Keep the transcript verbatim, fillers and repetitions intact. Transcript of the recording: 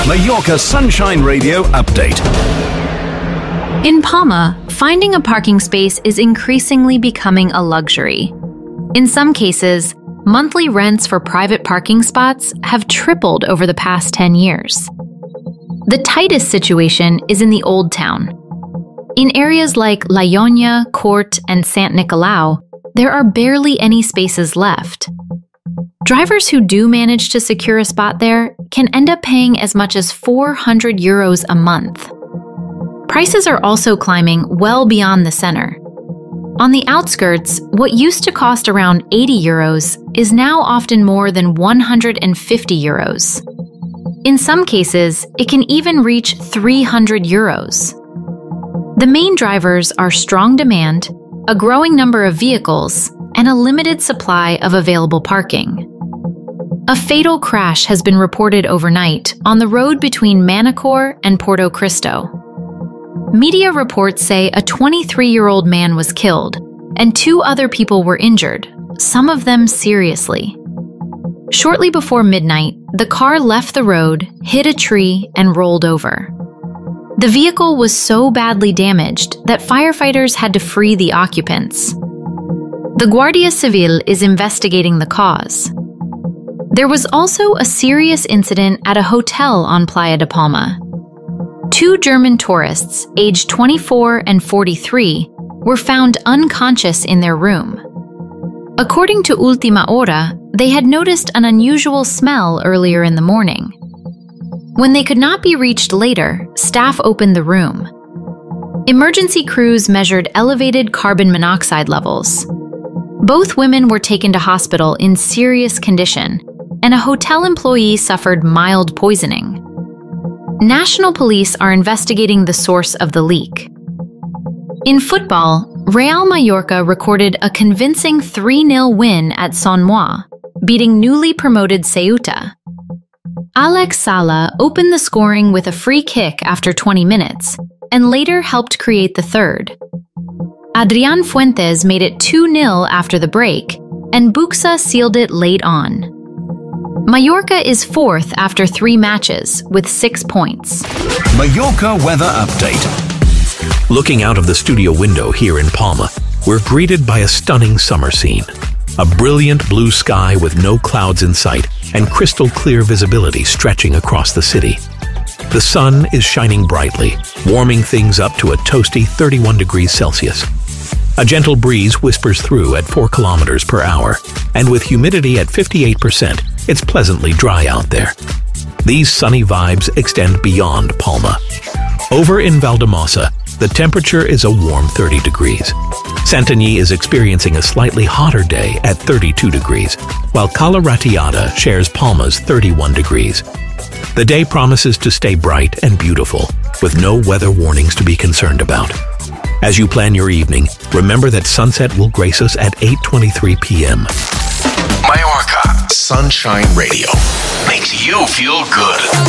Mallorca Sunshine Radio update. In Palma, finding a parking space is increasingly becoming a luxury. In some cases, monthly rents for private parking spots have tripled over the past ten years. The tightest situation is in the Old Town. In areas like La Ionia, Cort, and Sant Nicolau, there are barely any spaces left. Drivers who do manage to secure a spot there can end up paying as much as four hundred euros a month. Prices are also climbing well beyond the center. On the outskirts, what used to cost around eighty euros is now often more than one hundred fifty euros. In some cases, it can even reach three hundred euros. The main drivers are strong demand, a growing number of vehicles, and a limited supply of available parking. A fatal crash has been reported overnight on the road between Manacor and Porto Cristo. Media reports say a twenty-three-year-old man was killed, and two other people were injured, some of them seriously. Shortly before midnight, the car left the road, hit a tree, and rolled over. The vehicle was so badly damaged that firefighters had to free the occupants. The Guardia Civil is investigating the cause. There was also a serious incident at a hotel on Playa de Palma. Two German tourists, aged twenty-four and forty-three, were found unconscious in their room. According to Ultima Hora, they had noticed an unusual smell earlier in the morning. When they could not be reached later, staff opened the room. Emergency crews measured elevated carbon monoxide levels. Both women were taken to hospital in serious condition, and a hotel employee suffered mild poisoning. National police are investigating the source of the leak. In football, Real Mallorca recorded a convincing three nil win at Sant Moi, beating newly promoted Ceuta. Alex Sala opened the scoring with a free kick after twenty minutes, and later helped create the third. Adrián Fuentes made it two nil after the break, and Buxa sealed it late on. Mallorca is fourth after three matches, with six points. Mallorca weather update. Looking out of the studio window here in Palma, we're greeted by a stunning summer scene. A brilliant blue sky with no clouds in sight and crystal clear visibility stretching across the city. The sun is shining brightly, warming things up to a toasty thirty-one degrees Celsius. A gentle breeze whispers through at four kilometers per hour, and with humidity at fifty-eight percent, it's pleasantly dry out there. These sunny vibes extend beyond Palma. Over in Valldemossa, the temperature is a warm thirty degrees. Santanyí is experiencing a slightly hotter day at thirty-two degrees, while Cala Ratllada shares Palma's thirty-one degrees. The day promises to stay bright and beautiful, with no weather warnings to be concerned about. As you plan your evening, remember that sunset will grace us at eight twenty-three p m Mallorca Sunshine Radio makes you feel good.